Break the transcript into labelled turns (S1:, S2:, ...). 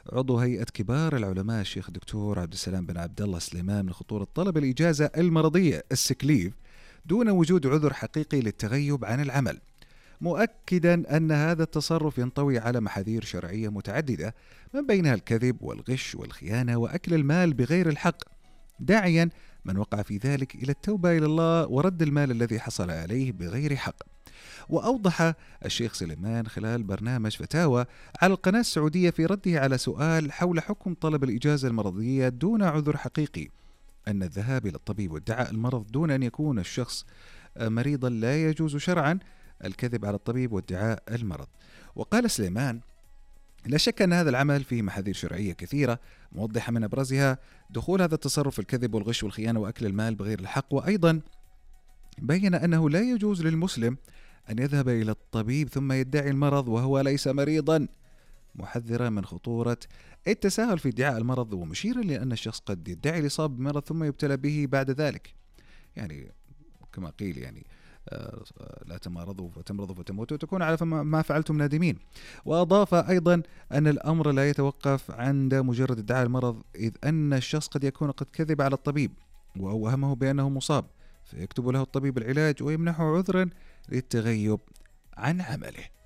S1: عضو هيئة كبار العلماء الشيخ الدكتور عبد السلام بن عبد الله سليمان من خطورة طلب الإجازة المرضية السكليف دون وجود عذر حقيقي للتغيب عن العمل، مؤكدا أن هذا التصرف ينطوي على محاذير شرعية متعددة من بينها الكذب والغش والخيانة وأكل المال بغير الحق، داعيا من وقع في ذلك إلى التوبة إلى الله ورد المال الذي حصل عليه بغير حق. وأوضح الشيخ سليمان خلال برنامج فتاوى على القناة السعودية في رده على سؤال حول حكم طلب الإجازة المرضية دون عذر حقيقي أن الذهاب إلى الطبيب وادعاء المرض دون أن يكون الشخص مريضا لا يجوز شرعا الكذب على الطبيب وادعاء المرض. وقال سليمان: لا شك أن هذا العمل فيه محاذير شرعية كثيرة، موضحة من أبرزها دخول هذا التصرف الكذب والغش والخيانة وأكل المال بغير الحق. وأيضا بين أنه لا يجوز للمسلم أن يذهب إلى الطبيب ثم يدعي المرض وهو ليس مريضا، محذرا من خطورة التساهل في ادعاء المرض، ومشيرا لأن الشخص قد يدعي الإصابة بمرض ثم يبتلى به بعد ذلك. يعني كما قيل يعني لا تمارضوا فتمرضوا فتموتوا وتكون على ما فعلتم نادمين. وأضاف أيضا أن الأمر لا يتوقف عند مجرد ادعاء المرض، إذ أن الشخص قد يكون قد كذب على الطبيب وأوهمه بأنه مصاب فيكتب له الطبيب العلاج ويمنحه عذرا للتغيب عن عمله.